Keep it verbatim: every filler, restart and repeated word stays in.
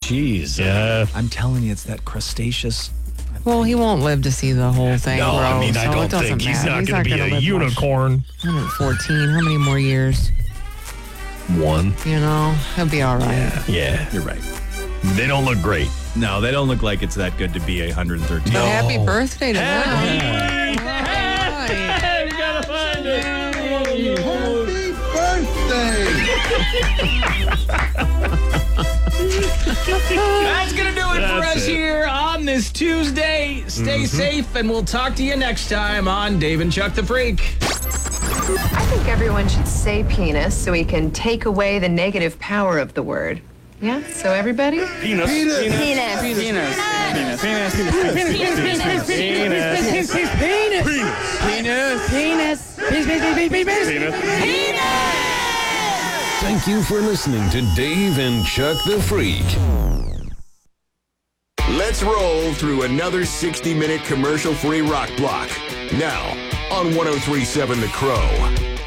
Jeez. Yeah. I'm telling you, it's that crustaceous. Well, he won't live to see the whole thing No, grow. I mean, I so don't it doesn't think he's matter. not going to be gonna a live unicorn. much. one hundred fourteen. How many more years? One. You know, he'll be all right. Yeah, Yeah. you're right. They don't look great. No, they don't look like it's that good to be one hundred thirteen. But happy birthday to them. Happy Right. We got to find it. That's going to do it for That's us it. here on this Tuesday. Stay safe, and we'll talk to you next time on Dave and Chuck the Freak. I think everyone should say penis so we can take away the negative power of the word. Yeah? So everybody? Penis. Penis. Penis. Penis. Penis. Penis. Penis. Penis. Thank you for listening to Dave and Chuck the Freak. Let's roll through another sixty-minute commercial-free rock block. Now, on one oh three point seven The Crow.